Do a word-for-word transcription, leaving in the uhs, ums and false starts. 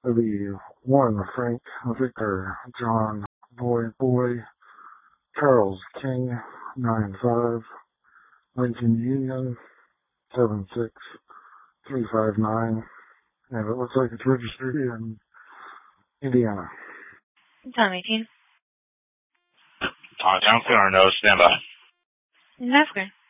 It'll be one Frank Victor John Boy Boy Charles King nine five Lincoln Union seven six three five nine, and it looks like it's registered in Indiana. Tom eighteen. Uh, down clear or no, stand by. That's good.